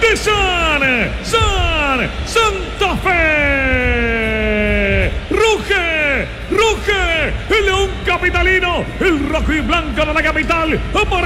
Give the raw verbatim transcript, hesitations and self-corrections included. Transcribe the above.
de San, San, Santa Fe. Ruge, ruge, el león capitalino, el rojo y blanco de la capital.